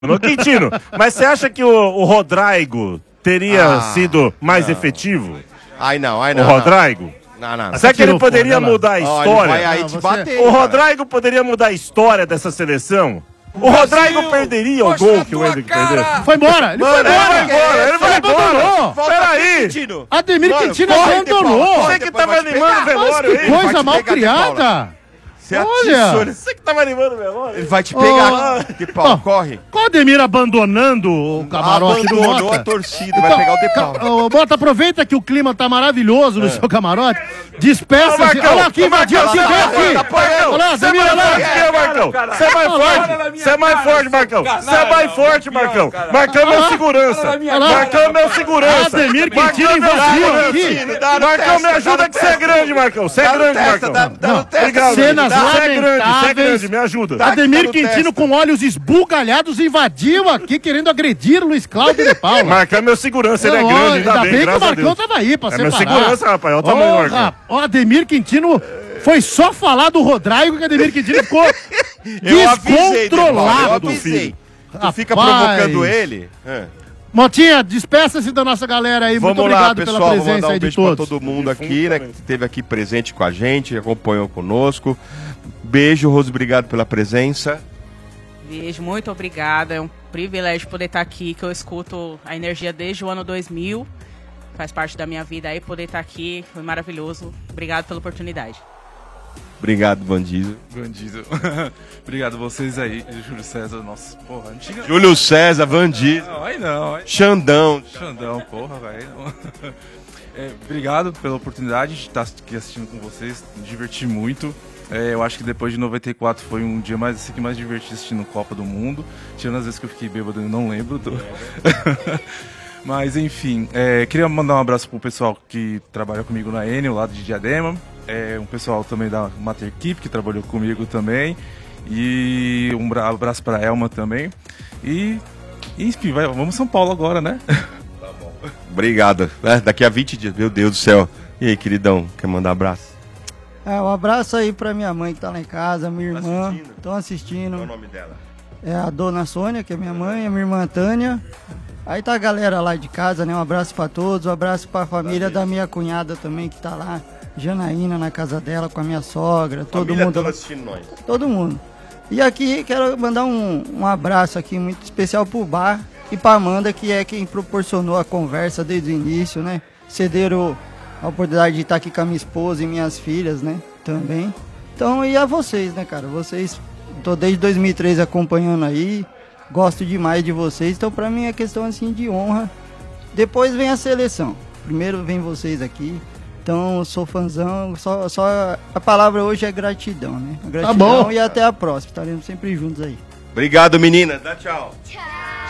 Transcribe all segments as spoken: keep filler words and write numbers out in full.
No Quintino, mas você acha que o, o Rodrigo teria ah, sido mais não. efetivo? Ai não, ai não. O Rodrigo? Não, não, não. Será que ele poderia mudar a história? Oh, vai aí te bater, o Rodrigo poderia mudar a história dessa seleção? O Rodrigo perderia o gol que o Hendrick perdeu. Foi embora, ele foi embora. Ele vai embora, ele vai embora. Peraí. Ademir Quintino abandonou. Você que tava animando o velório aí. Que coisa mal criada. Olha, você que tava animando o velório. Ele vai te pegar. Oh. De pau, oh. corre. Qual o Ademir abandonando o camarote do Mota? Abandonou a torcida, então, vai pegar o de pau. Bota, aproveita que o clima tá maravilhoso no é. seu camarote. Despeça-se. Olha aqui, invadiu aqui, vem aqui. Olha lá, Ademir, olha lá. Marcão. Você é mais forte. Você é mais forte, Marcão. Você é mais forte, Marcão. Marcão é meu segurança. Marcão é meu segurança. Ademir Quintino invadiu aqui. Marcão, me ajuda que você é grande, Marcão. Você é grande, Marcão. Obrigado. Cenas Você é grande, você é grande, me ajuda. Ademir Quintino com olhos esbugalhados invadiu aqui querendo agredir Luiz Cláudio de Paula. Marcão é meu segurança, ele é grande, ainda bem, bem que o Marcão tava aí pra separar. É meu segurança, rapaz, olha o tamanho do Marcão. O Ademir Quintino foi só falar do Rodrigo que o Ademir Quintino ficou descontrolado. Eu avisei. Tu fica provocando ele? É. Motinha, despeça-se da nossa galera aí. Vamos muito lá, obrigado pessoal, pela presença vou mandar um aí de beijo todos. Pra todo mundo aqui, né, que esteve aqui presente com a gente, acompanhou conosco. Beijo, Rose, obrigado pela presença. Beijo, muito obrigada. É um privilégio poder estar aqui, que eu escuto a energia desde o ano dois mil. Faz parte da minha vida aí, poder estar aqui foi maravilhoso. Obrigado pela oportunidade. Obrigado, Bandido. Bandido. Obrigado vocês aí, Júlio César, nossa, porra, antiga... Júlio César, Bandido. Não, aí não. Aí... Xandão. Xandão, porra, velho. É, obrigado pela oportunidade de estar aqui assistindo com vocês, me diverti muito. É, eu acho que depois de noventa e quatro foi um dia mais, assim, que mais diverti assistindo Copa do Mundo. Tirando as vezes que eu fiquei bêbado, eu não lembro. Do... Mas, enfim, é, queria mandar um abraço pro pessoal que trabalha comigo na Enel, lá de Diadema. É, um pessoal também da Mater Equipe, que trabalhou comigo também. E um abraço pra Elma também. E, enfim, vai, vamos São Paulo agora, né? Tá bom. Obrigado. É, daqui a vinte dias, meu Deus do céu. E aí, queridão, quer mandar um abraço? É, um abraço aí pra minha mãe que tá lá em casa, minha irmã. Estão assistindo. Qual é o nome dela? É a dona Sônia, que é minha mãe, a minha irmã Tânia. Aí tá a galera lá de casa, né? Um abraço pra todos, um abraço pra família da minha cunhada também, que tá lá. Janaína na casa dela com a minha sogra, todo família mundo. Toda assistindo nós. Todo mundo. E aqui quero mandar um, um abraço aqui muito especial pro Bar e pra Amanda, que é quem proporcionou a conversa desde o início, né? Cederam a oportunidade de estar aqui com a minha esposa e minhas filhas, né? Também. Então, e a vocês, né, cara? Vocês, tô desde dois mil e treze acompanhando aí, gosto demais de vocês, então pra mim é questão assim de honra. Depois vem a seleção, primeiro vem vocês aqui. Então, sou fãzão, só, só a palavra hoje é gratidão, né? Gratidão, tá bom. E até a próxima, estaremos sempre juntos aí. Obrigado, menina. Dá tchau. Tchau.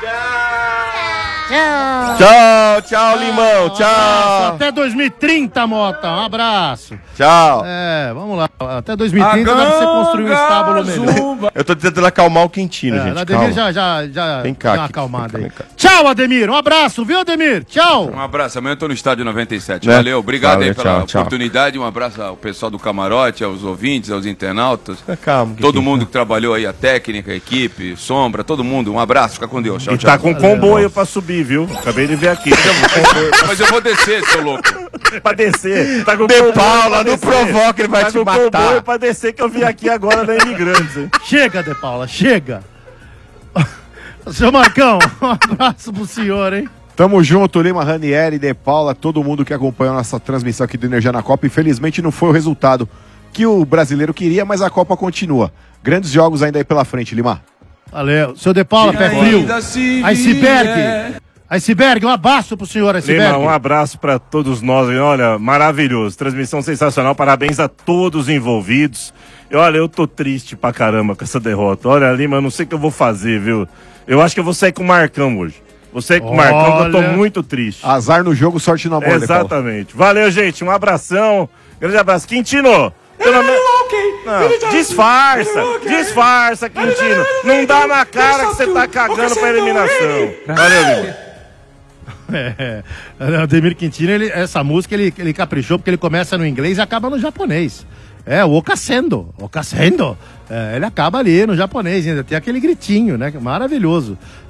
Tchau. Tchau, tchau, Limão. Tchau. Um até dois mil e trinta, Mota. Um abraço. Tchau. É, vamos lá. Até dois mil e trinta dá pra você construir um estábulo melhor. Eu tô tentando acalmar o Quintino, é, gente. Ademir já, já, já vem cá, dá uma aqui, acalmada vem aí. cá, vem cá. Tchau, Ademir. Um abraço, viu, Ademir? Tchau. Um abraço. Amanhã eu tô no estádio noventa e sete. Né? Valeu. Obrigado Valeu, aí pela tchau, oportunidade. Tchau. Um abraço ao pessoal do camarote, aos ouvintes, aos internautas. Calma. Todo que mundo que trabalhou aí, a técnica, a equipe, Sombra, todo mundo. Um abraço. Fica com Deus. Tchau, e tchau. tá com comboio pra subir, viu? Acabei de ver aqui. Mas eu vou descer, seu louco. Pra descer. Tá com De Paula, não provoca, ele vai tá te com matar. Comboio pra descer que eu vim aqui agora na Imigrantes, hein? Chega, De Paula, chega. Seu Marcão, um abraço pro senhor, hein? Tamo junto, Lima, Ranieri, De Paula, todo mundo que acompanhou nossa transmissão aqui do Energia na Copa. Infelizmente não foi o resultado que o brasileiro queria, mas a Copa continua. Grandes jogos ainda aí pela frente, Lima. Valeu. Seu De Paula, pé frio. Iceberg. Iceberg, um abraço pro senhor, Iceberg. Lima, um abraço pra todos nós. Olha, maravilhoso. Transmissão sensacional. Parabéns a todos os envolvidos. E olha, eu tô triste pra caramba com essa derrota. Olha, Lima, eu não sei o que eu vou fazer, viu? Eu acho que eu vou sair com o Marcão hoje. Vou sair com o Marcão, que eu tô muito triste. Azar no jogo, sorte na bola. Exatamente. Valeu, gente. Um abração. Grande abraço. Quintino. Pelo menos... Não, disfarça, disfarça, Quintino. Não dá na cara que você tá cagando pra eliminação. Valeu, Lima. É, Ademir Quintino, ele, essa música ele, ele caprichou porque ele começa no inglês e acaba no japonês. É, o Okasendo. Okasendo. É, ele acaba ali no japonês, ainda tem aquele gritinho, né? Maravilhoso.